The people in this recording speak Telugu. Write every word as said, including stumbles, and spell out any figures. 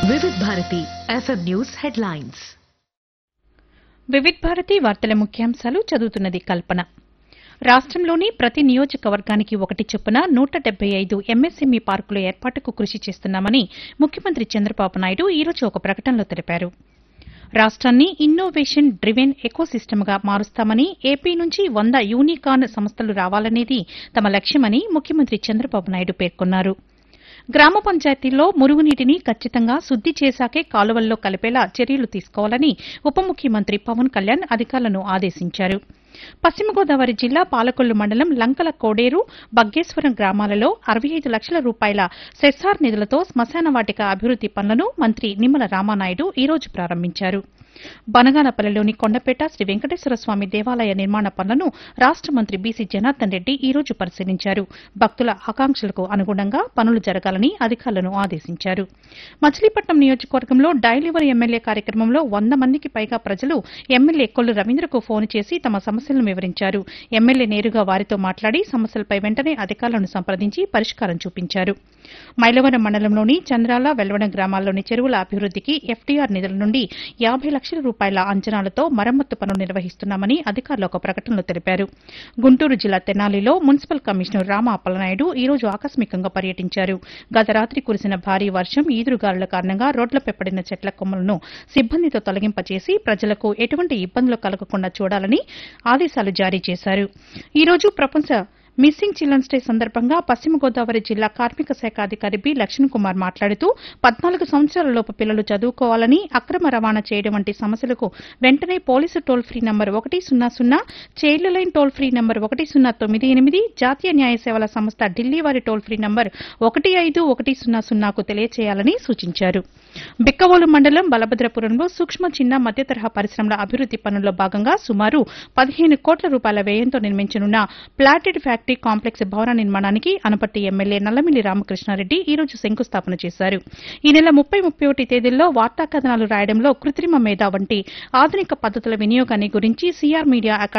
వివిధ భారతి ఎఫ్ఎం న్యూస్ హెడ్లైన్స్. వివిధ భారతి వార్తల ముఖ్యాంశాలు చదువుతున్నది కల్పన. రాష్టంలోని ప్రతి నియోజకవర్గానికి ఒకటి చొప్పున నూట డెబ్బై ఐదు ఎంఎస్ఎంఈ పార్కుల ఏర్పాటుకు కృషి చేస్తున్నామని ముఖ్యమంత్రి చంద్రబాబు నాయుడు ఈ రోజు ఒక ప్రకటనలో తెలిపారు. రాష్ట్రాన్ని ఇన్నోవేషన్ డ్రివెన్ ఎకోసిస్టమ్గా మారుస్తామని, ఏపీ నుంచి వంద యూనికార్న్ సంస్థలు రావాలనేది తమ లక్ష్యమని ముఖ్యమంత్రి చంద్రబాబు నాయుడు పేర్కొన్నారు. గ్రామ పంచాయతీల్లో మురుగునీటిని ఖచ్చితంగా శుద్ది చేశాకే కాలువల్లో కలిపేలా చర్యలు తీసుకోవాలని ఉప ముఖ్యమంత్రి పవన్ కళ్యాణ్ అధికారులను ఆదేశించారు. పశ్చిమ గోదావరి జిల్లా పాలకొల్లు మండలం లంకల కోడేరు, బగ్గేశ్వరం గ్రామాలలో అరవై ఐదు లక్షల రూపాయల సెస్సార్ నిధులతో శ్మశాన వాటిక అభివృద్ది పనులను మంత్రి నిమ్మల రామానాయుడు ఈ రోజు ప్రారంభించారు. బనగానపల్లిలోని కొండపేట శ్రీ వెంకటేశ్వర స్వామి దేవాలయ నిర్మాణ పనులను రాష్ట మంత్రి బీసీ జనార్దన్ రెడ్డి ఈ రోజు పరిశీలించారు. భక్తుల ఆకాంక్షలకు అనుగుణంగా పనులు జరగాలని అధికారులను ఆదేశించారు. మచిలీపట్నం నియోజకవర్గంలో డైలివర్ ఎమ్మెల్యే కార్యక్రమంలో వంద మందికి పైగా ప్రజలు ఎమ్మెల్యే కొల్లు రవీంద్రకు ఫోన్ చేసి తమ సమస్యలను వివరించారు. ఎమ్మెల్యే నేరుగా వారితో మాట్లాడి సమస్యలపై వెంటనే అధికారులను సంప్రదించి పరిష్కారం చూపించారు. మైలవరం మండలంలోని చంద్రాల, వెల్వడం గ్రామాల్లోని చెరువుల అభివృద్దికి ఎఫ్డీఆర్ నిధుల నుండి యాబై లక్షల రూపాయల అంచనాలతో మరమ్మత్తు పనులు నిర్వహిస్తున్నామని అధికారులు ఒక ప్రకటనలో తెలిపారు. గుంటూరు జిల్లా తెనాలిలో మున్సిపల్ కమిషనర్ రామ అప్పలనాయుడు ఈ రోజు ఆకస్మికంగా పర్యటించారు. గత రాత్రి కురిసిన భారీ వర్షం, ఈదురుగాలుల కారణంగా రోడ్లపై పడిన చెట్ల కొమ్మలను సిబ్బందితో తొలగింపచేసి ప్రజలకు ఎటువంటి ఇబ్బందులు కలగకుండా చూడాలని ఆదేశాలు జారీ చేశారు. ఈ రోజు ప్రపంచ మిస్సింగ్ చిల్డ్రన్స్ డే సందర్భంగా పశ్చిమ గోదావరి జిల్లా కార్మిక శాఖ అధికారి బి లక్ష్మణ్ కుమార్ మాట్లాడుతూ పద్నాలుగు సంవత్సరాలలోపు పిల్లలు చదువుకోవాలని, అక్రమ రవాణా చేయడం వంటి సమస్యలకు వెంటనే పోలీసు టోల్ ఫ్రీ నంబర్ ఒకటి సున్నా సున్నా, child line toll free number ఒకటి సున్నా తొమ్మిది ఎనిమిది, జాతీయ న్యాయ సేవల సంస్థ ఢిల్లీ వారి టోల్ ఫ్రీ నంబర్ ఒకటి ఐదు ఒకటి సున్నా సున్నాకు తెలియజేయాలని సూచించారు. బిక్కవోలు మండలం బలభద్రపురంలో సూక్ష్మ, చిన్న, మధ్య తరహా పరిశ్రమల అభివృద్ది పనుల్లో భాగంగా సుమారు పదిహేను కోట్ల రూపాయల వ్యయంతో నిర్మించనున్న ప్లాటెడ్ ఫ్యాక్టరీ కాంప్లెక్స్ భవన నిర్మాణానికి అనపర్తి ఎమ్మెల్యే నల్లమిల్లి రామకృష్ణారెడ్డి ఈ రోజు శంకుస్థాపన చేశారు. ఈ నెల ముప్పై ముప్పై ఒకటి తేదీల్లో వార్తా కథనాలు రాయడంలో కృత్రిమ మేధ వంటి ఆధునిక పద్దతుల వినియోగాన్ని గురించి సీఆర్ మీడియా